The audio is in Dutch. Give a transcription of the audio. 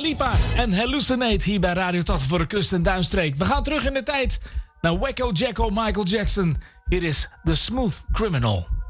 Lipa en Hallucinate hier bij Radio Tatten voor de Kust en Duinstreek. We gaan terug in de tijd naar Wacko Jacko Michael Jackson. Hier is The Smooth Criminal.